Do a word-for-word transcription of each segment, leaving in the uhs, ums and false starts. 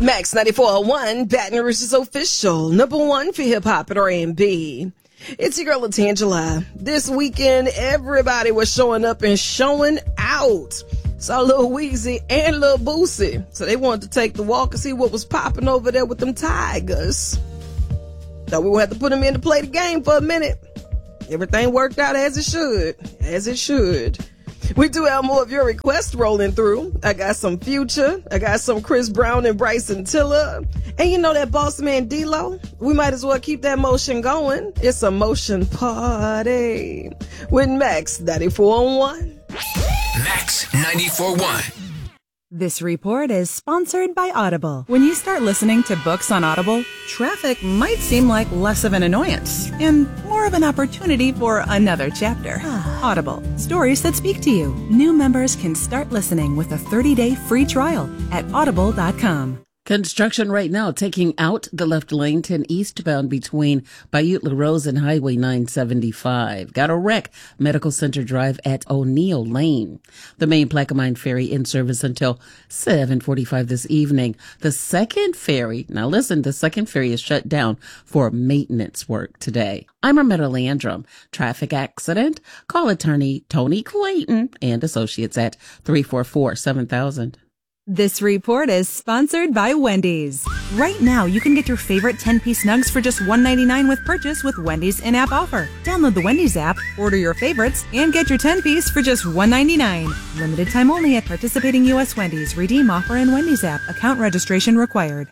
Max ninety-four point one, Baton Rouge's official number one for hip-hop and R and B. It's your girl, Latangela. This weekend, everybody was showing up and showing out. Saw Lil Weezy and Lil Boosie. So they wanted to take the walk and see what was popping over there with them Tigers. Thought we would have to put them in to play the game for a minute. Everything worked out as it should. As it should. We do have more of your requests rolling through. I got some Future. I got some Chris Brown and Bryson Tiller. And you know that boss man D-Lo? We might as well keep that motion going. It's a motion party with Max ninety-four point one. Max ninety-four point one. This report is sponsored by Audible. When you start listening to books on Audible, traffic might seem like less of an annoyance and more of an opportunity for another chapter. Audible, stories that speak to you. New members can start listening with a thirty-day free trial at audible dot com. Construction right now taking out the left lane ten eastbound between Bayou La Rose and Highway nine seventy-five. Got a wreck, Medical Center Drive at O'Neill Lane. The main Plaquemine ferry in service until seven forty-five this evening. The second ferry, now listen, the second ferry is shut down for maintenance work today. I'm Armetta Landrum. Traffic accident? Call attorney Tony Clayton and Associates at three four four, seven thousand. This report is sponsored by Wendy's. Right now, you can get your favorite ten-piece nugs for just one ninety-nine with purchase with Wendy's in-app offer. Download the Wendy's app, order your favorites, and get your ten-piece for just one ninety-nine. Limited time only at participating U S Wendy's. Redeem offer in Wendy's app. Account registration required.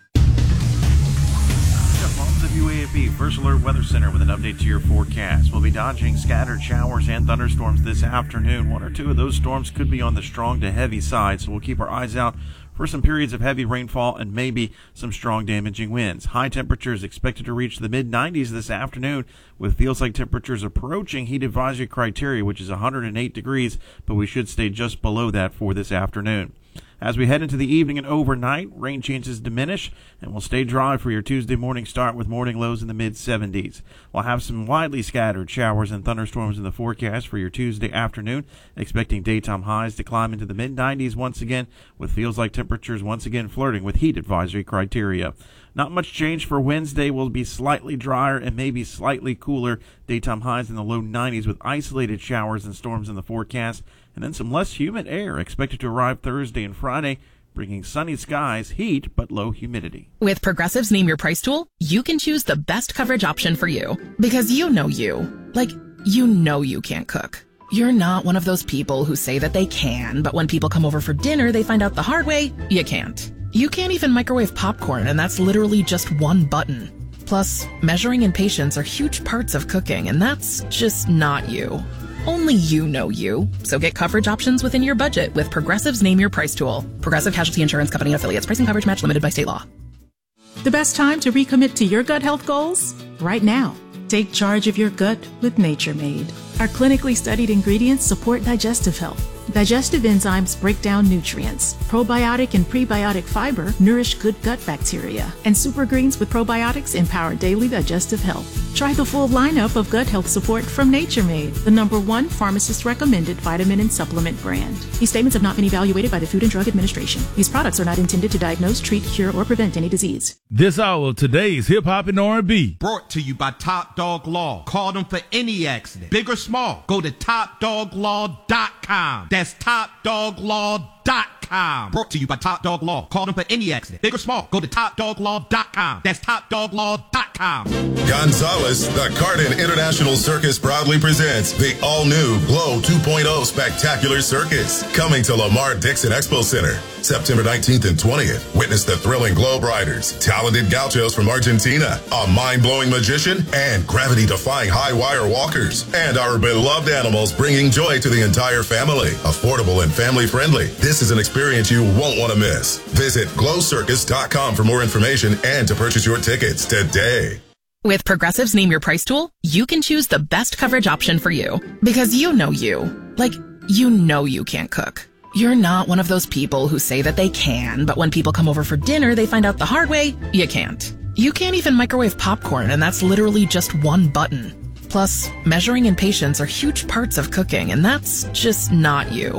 W A F B First Alert Weather Center with an update to your forecast. We'll be dodging scattered showers and thunderstorms this afternoon. One or two of those storms could be on the strong to heavy side, so we'll keep our eyes out for some periods of heavy rainfall and maybe some strong damaging winds. High temperatures expected to reach the mid nineties this afternoon, with feels like temperatures approaching heat advisory criteria, which is one hundred eight degrees, but we should stay just below that for this afternoon. As we head into the evening and overnight, rain chances diminish and will stay dry for your Tuesday morning start with morning lows in the mid seventies. We'll have some widely scattered showers and thunderstorms in the forecast for your Tuesday afternoon, expecting daytime highs to climb into the mid nineties once again, with feels like temperatures once again flirting with heat advisory criteria. Not much change for Wednesday. Will be slightly drier and maybe slightly cooler. Daytime highs in the low nineties with isolated showers and storms in the forecast. And then some less humid air expected to arrive Thursday and Friday, bringing sunny skies, heat, but low humidity. With Progressive's Name Your Price tool, you can choose the best coverage option for you. Because you know you. Like, you know you can't cook. You're not one of those people who say that they can, but when people come over for dinner, they find out the hard way, you can't. You can't even microwave popcorn, and that's literally just one button. Plus, measuring and patience are huge parts of cooking, and that's just not you. Only you know you. So get coverage options within your budget with Progressive's Name Your Price tool. Progressive Casualty Insurance Company and affiliates. Pricing coverage match limited by state law. The best time to recommit to your gut health goals? Right now. Take charge of your gut with Nature Made. Our clinically studied ingredients support digestive health. Digestive enzymes break down nutrients. Probiotic and prebiotic fiber nourish good gut bacteria. And super greens with probiotics empower daily digestive health. Try the full lineup of gut health support from Nature Made, the number one pharmacist-recommended vitamin and supplement brand. These statements have not been evaluated by the Food and Drug Administration. These products are not intended to diagnose, treat, cure, or prevent any disease. This hour of today's Hip Hop and R and B. Brought to you by Top Dog Law. Call them for any accident, big or small. Go to top dog law dot com. That's top dog law dot com. Brought to you by Top Dog Law. Call them for any accident, big or small. Go to top dog law dot com. That's top dog law dot com. Gonzalez, the Carden International Circus proudly presents the all-new Glow two point oh Spectacular Circus, coming to Lamar Dixon Expo Center, September nineteenth and twentieth. Witness the thrilling Globe Riders, talented gauchos from Argentina, a mind-blowing magician, and gravity-defying high-wire walkers, and our beloved animals bringing joy to the entire family. Affordable and family-friendly, this is an experience you won't want to miss. Visit glow circus dot com for more information and to purchase your tickets today. With Progressive's Name Your Price tool, you can choose the best coverage option for you. Because you know you. Like, you know you can't cook. You're not one of those people who say that they can, but when people come over for dinner, they find out the hard way, you can't. You can't even microwave popcorn, and that's literally just one button. Plus, measuring and patience are huge parts of cooking, and that's just not you.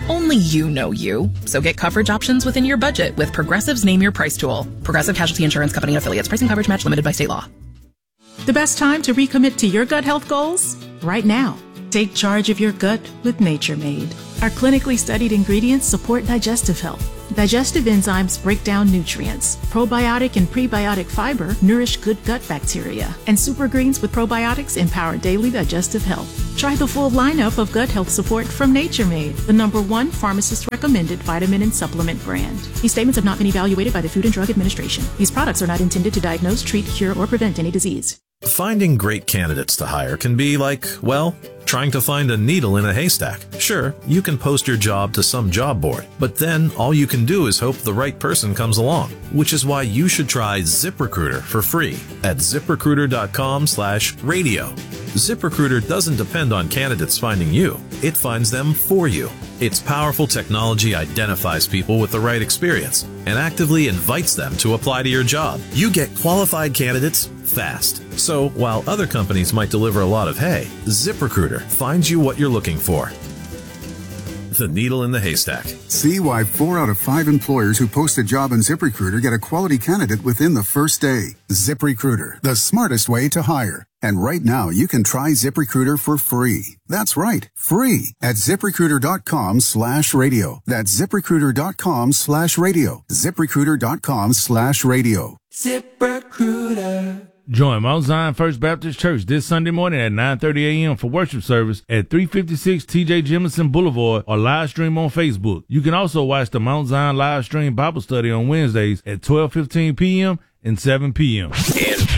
Only you know you. So get coverage options within your budget with Progressive's Name Your Price tool. Progressive Casualty Insurance Company and affiliates. Pricing coverage match limited by state law. The best time to recommit to your gut health goals? Right now. Take charge of your gut with Nature Made. Our clinically studied ingredients support digestive health. Digestive enzymes break down nutrients. Probiotic and prebiotic fiber nourish good gut bacteria. And super greens with probiotics empower daily digestive health. Try the full lineup of gut health support from Nature Made, the number one pharmacist-recommended vitamin and supplement brand. These statements have not been evaluated by the Food and Drug Administration. These products are not intended to diagnose, treat, cure, or prevent any disease. Finding great candidates to hire can be like, well, trying to find a needle in a haystack. Sure, you can post your job to some job board, but then all you can do is hope the right person comes along, which is why you should try ZipRecruiter for free at ZipRecruiter.com slash radio. ZipRecruiter doesn't depend on candidates finding you. It finds them for you. Its powerful technology identifies people with the right experience and actively invites them to apply to your job. You get qualified candidates fast. So while other companies might deliver a lot of hay, ZipRecruiter finds you what you're looking for. The needle in the haystack. See why four out of five employers who post a job on ZipRecruiter get a quality candidate within the first day. ZipRecruiter, the smartest way to hire. And right now, you can try ZipRecruiter for free. That's right, free at ZipRecruiter.com slash radio. That's ZipRecruiter.com slash radio. ZipRecruiter.com slash radio. ZipRecruiter. Join Mount Zion First Baptist Church this Sunday morning at nine thirty a.m. for worship service at three fifty-six T J Jemison Boulevard or live stream on Facebook. You can also watch the Mount Zion live stream Bible study on Wednesdays at twelve fifteen p.m. and seven p.m.